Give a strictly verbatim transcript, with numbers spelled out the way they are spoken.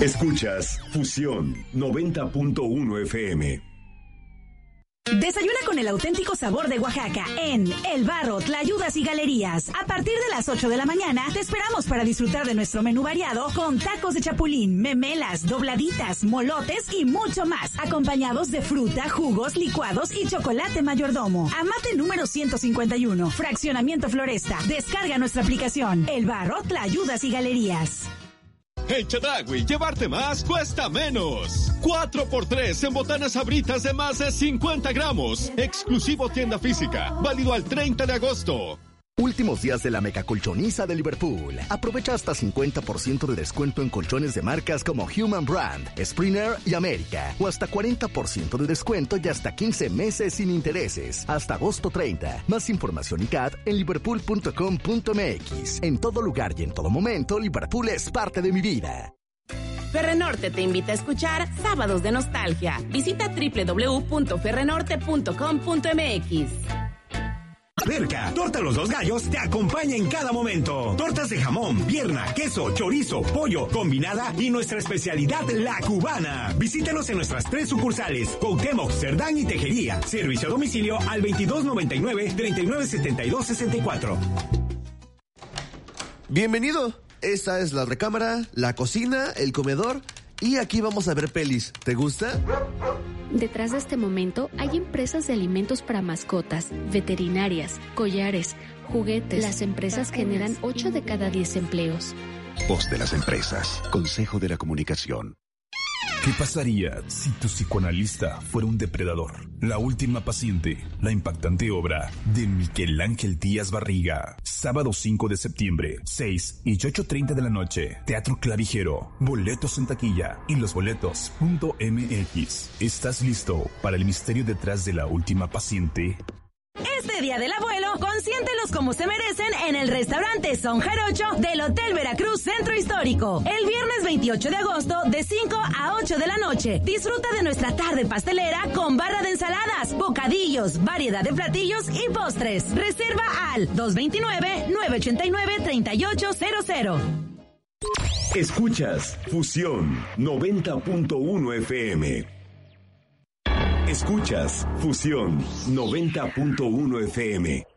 Escuchas Fusión noventa punto uno F M. Desayuna con el auténtico sabor de Oaxaca en El Barro, Tlayudas y Galerías. A partir de las ocho de la mañana te esperamos para disfrutar de nuestro menú variado con tacos de chapulín, memelas, dobladitas, molotes y mucho más, acompañados de fruta, jugos, licuados y chocolate mayordomo. Amate número ciento cincuenta y uno, Fraccionamiento Floresta. Descarga nuestra aplicación El Barro, Tlayudas y Galerías. En Chedraui, llevarte más cuesta menos. cuatro por tres en botanas Sabritas de más de cincuenta gramos. Exclusivo tienda física. Válido al treinta de agosto. Últimos días de la mega colchoniza de Liverpool. Aprovecha hasta cincuenta por ciento de descuento en colchones de marcas como Human Brand, Springer y América. O hasta cuarenta por ciento de descuento y hasta quince meses sin intereses. Hasta agosto treinta. Más información y C A D en liverpool punto com punto m x. En todo lugar y en todo momento, Liverpool es parte de mi vida. Ferrenorte te invita a escuchar Sábados de Nostalgia. Visita doble u doble u doble u punto ferrenorte punto com punto m x. Perca, Torta Los Dos Gallos te acompaña en cada momento. Tortas de jamón, pierna, queso, chorizo, pollo, combinada y nuestra especialidad, la cubana. Visítanos en nuestras tres sucursales, Cuauhtémoc, Cerdán y Tejería. Servicio a domicilio al veintidós noventa y nueve, treinta y nueve setenta y dos sesenta y cuatro. Bienvenido. Esta es la recámara, la cocina, el comedor y aquí vamos a ver pelis. ¿Te gusta? Detrás de este momento hay empresas de alimentos para mascotas, veterinarias, collares, juguetes. Las empresas generan ocho de cada diez empleos. Voz de las empresas. Consejo de la Comunicación. ¿Qué pasaría si tu psicoanalista fuera un depredador? La última paciente, la impactante obra de Miguel Ángel Díaz Barriga. Sábado cinco de septiembre, seis y ocho treinta de la noche. Teatro Clavijero. Boletos en taquilla y los boletos punto m x. ¿Estás listo para el misterio detrás de la última paciente? Este Día del Abuelo, consiéntelos como se merecen en el restaurante Son Jarocho del Hotel Veracruz Centro Histórico. El viernes veintiocho de agosto de cinco a ocho de la noche. Disfruta de nuestra tarde pastelera con barra de ensaladas, bocadillos, variedad de platillos y postres. Reserva al dos dos nueve, nueve ocho nueve, tres ocho cero cero. Escuchas Fusión noventa punto uno F M. Escuchas Fusión noventa punto uno F M.